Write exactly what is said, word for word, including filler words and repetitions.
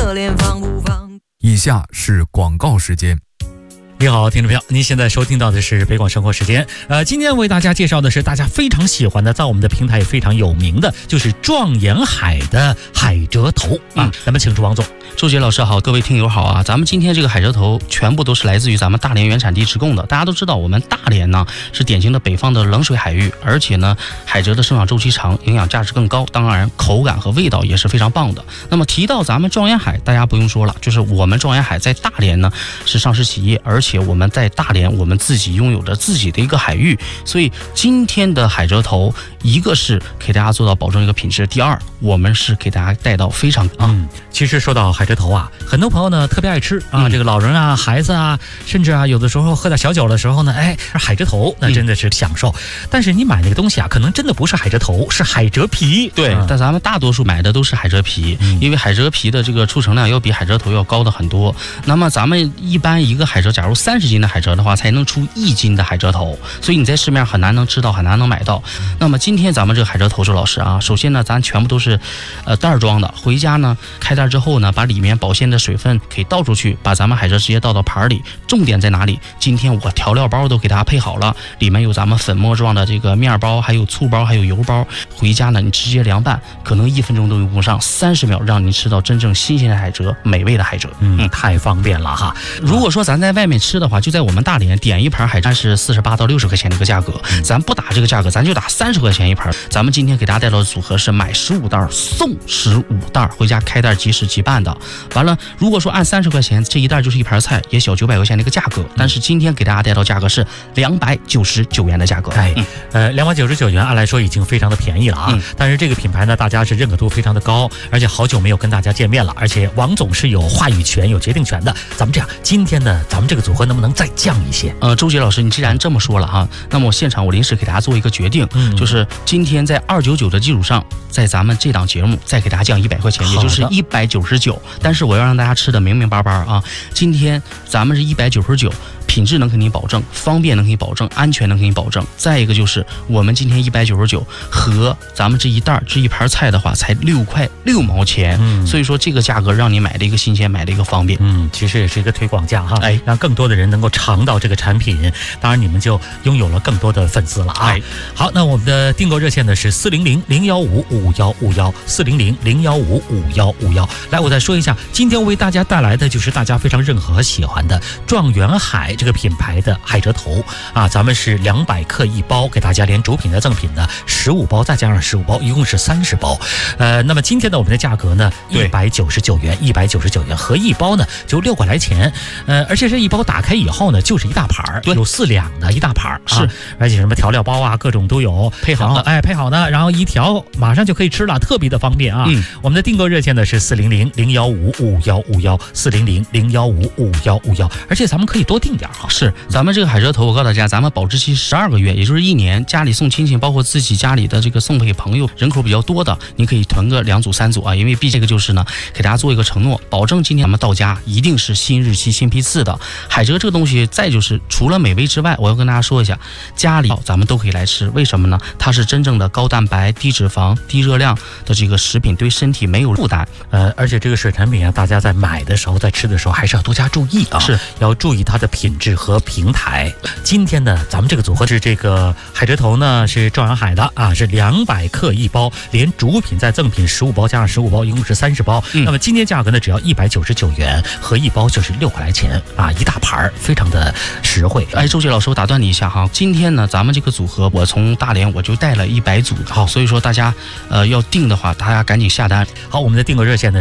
可怜放不放？ 以下是广告时间。 你好，听众朋友，您现在收听到的是北广生活时间。呃，今天为大家介绍的是大家非常喜欢的，在我们的平台也非常有名的，就是状元海的海蜇头啊。嗯、咱们请出王总。 周杰老师好，各位听友好啊！咱们今天这个海蜇头全部都是来自于咱们大连原产地直供的。大家都知道，我们大连呢是典型的北方的冷水海域，而且呢海蜇的生长周期长，营养价值更高，当然口感和味道也是非常棒的。那么提到咱们状元海，大家不用说了，就是我们状元海在大连呢是上市企业，而且我们在大连我们自己拥有着自己的一个海域，所以今天的海蜇头，一个是给大家做到保证一个品质，第二我们是给大家带到非常啊。 嗯，其实说到海蜇头啊，很多朋友呢特别爱吃啊，嗯、这个老人啊、孩子啊，甚至啊有的时候喝点小酒的时候呢，哎，海蜇头那真的是享受。嗯、但是你买那个东西啊，可能真的不是海蜇头，是海蜇皮。 对，嗯、但咱们大多数买的都是海蜇皮，嗯、因为海蜇皮的这个出成量要比海蜇头要高的很多。那么咱们一般一个海蜇，假如三十斤的海蜇的话，才能出一斤的海蜇头，所以你在市面上很难能吃到，很难能买到。嗯、那么今天咱们这个海蜇头，周老师啊，首先呢，咱全部都是呃袋装的，回家呢开袋之后呢，把里面保鲜的水分给倒出去，把咱们海蜇直接倒到盘里。重点在哪里？今天我调料包都给大家配好了，里面有咱们粉末状的这个面包，还有醋包，还有油包。回家呢，你直接凉拌，可能一分钟都用不上，三十秒让你吃到真正新鲜的海蜇，美味的海蜇。 嗯，嗯太方便了哈。 如果说咱在外面吃的话，就在我们大连点一盘海蜇是四十八到六十块钱的一个价格，嗯、咱不打这个价格，咱就打三十块钱一盘。咱们今天给大家带到的组合是买十五袋送十五袋，回家开袋即食即拌的。完了，如果说按三十块钱，这一袋就是一盘菜，也小九百块钱的一个价格。但是今天给大家带到价格是两百九十九元的价格。 哎，嗯、呃，两百九十九元按来说已经非常的便宜了啊。嗯、但是这个品牌呢，大家是认可度非常的高，而且好久没有跟大家见面了，而且王总是有话语权、有决定权的。咱们这样，今天呢，咱们这个组合能不能再降一些？ 呃，周杰老师，你既然这么说了哈，那么我现场我临时给大家做一个决定，嗯、就是今天在二九九的基础上，在咱们这档节目再给大家降一百块钱，也就是一百九十九。但是我要让大家吃的明明白白啊！今天咱们是一百九十九。品质能给你保证，方便能给你保证，安全能给你保证。再一个就是我们今天一百九十九和咱们这一袋这一盘菜的话，才六块六毛钱。嗯，所以说这个价格让你买的一个新鲜，买的一个方便。 嗯，其实也是一个推广价哈，哎，让更多的人能够尝到这个产品。当然，你们就拥有了更多的粉丝了啊。哎、好，那我们的订购热线呢是四零零零幺五五幺五幺四零零零幺五五幺五幺。来，我再说一下，今天为大家带来的就是大家非常认可和喜欢的状元海这个品牌的海蜇头啊，咱们是两百克一包，给大家连主品的赠品的十五包，再加上十五包，一共是三十包。呃，那么今天呢，我们的价格呢一百九十九元，一百九十九元合一包呢就六块来钱。呃，而且这一包打开以后呢，就是一大盘儿，有四两的一大盘儿，是、啊，而且什么调料包啊，各种都有配好了，哎，配好呢，然后一调马上就可以吃了，特别的方便啊。嗯，我们的订购热线呢是四零零零幺五五幺五幺四零零零幺五五幺五幺，而且咱们可以多订点哈。 是，咱们这个海蜇头，我告诉大家，咱们保质期十二个月，也就是一年。家里送亲戚，包括自己家里的这个送给朋友，人口比较多的，你可以囤个两组三组啊，因为毕竟这个就是呢，给大家做一个承诺，保证今天咱们到家一定是新日期、新批次的海蜇。这个东西，再就是除了美味之外，我要跟大家说一下，家里咱们都可以来吃，为什么呢？它是真正的高蛋白、低脂肪、低热量的这个食品，对身体没有负担。 呃，而且这个水产品啊，大家在买的时候，在吃的时候，还是要多加注意啊，是要注意它的品质和平台。今天呢，咱们这个组合是这个海蜇头呢，是状元海的啊，是两百克一包，连主品再赠品十五包，加上十五包，一共是三十包。嗯、那么今天价格呢，只要一百九十九元，合一包就是六块来钱啊，一大盘非常的实惠。 哎，周杰老师，我打断你一下哈，今天呢，咱们这个组合，我从大连我就带了一百组，好，所以说大家呃要订的话，大家赶紧下单。 好，我们的订购热线呢。